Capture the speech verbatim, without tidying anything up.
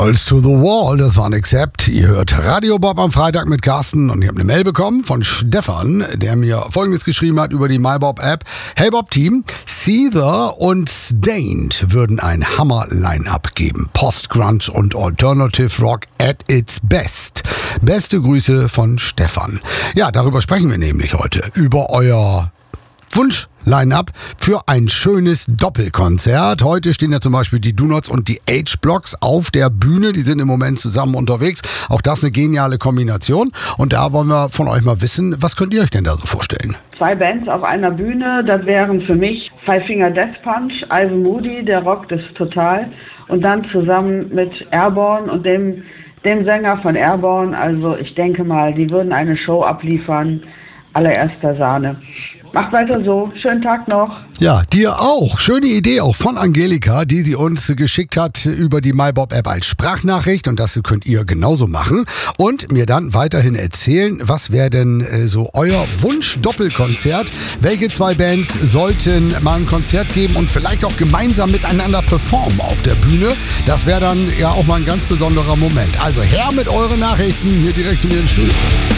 Balls to the Wall, das war ein Accept. Ihr hört Radio Bob am Freitag mit Carsten und ich habe eine Mail bekommen von Stefan, der mir Folgendes geschrieben hat über die MyBob-App. Hey Bob-Team, Seether und Stained würden ein Hammer-Line-Up geben. Post-Grunge und Alternative Rock at its best. Beste Grüße von Stefan. Ja, darüber sprechen wir nämlich heute. Über euer Wunsch-Line-Up für ein schönes Doppelkonzert. Heute stehen ja zum Beispiel die Do-Nots und die H-Blocks auf der Bühne. Die sind im Moment zusammen unterwegs. Auch das eine geniale Kombination. Und da wollen wir von euch mal wissen, was könnt ihr euch denn da so vorstellen? Zwei Bands auf einer Bühne, das wären für mich Five Finger Death Punch, Ivan Moody, der rockt es total. Und dann zusammen mit Airborne und dem, dem Sänger von Airborne. Also ich denke mal, die würden eine Show abliefern. Allererster Sahne. Macht weiter so. Schönen Tag noch. Ja, dir auch. Schöne Idee auch von Angelika, die sie uns geschickt hat über die MyBob-App als Sprachnachricht. Und das könnt ihr genauso machen. Und mir dann weiterhin erzählen, was wäre denn äh, so euer Wunsch-Doppelkonzert? Welche zwei Bands sollten mal ein Konzert geben und vielleicht auch gemeinsam miteinander performen auf der Bühne? Das wäre dann ja auch mal ein ganz besonderer Moment. Also her mit euren Nachrichten hier direkt zu mir ins Studio.